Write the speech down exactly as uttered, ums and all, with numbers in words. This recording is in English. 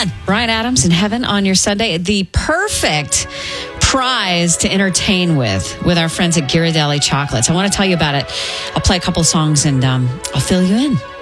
on. Bryan Adams in Heaven on your Sunday. The perfect prize to entertain with with our friends at Ghirardelli Chocolates. I want to tell you about it. I'll play a couple songs and um, I'll fill you in.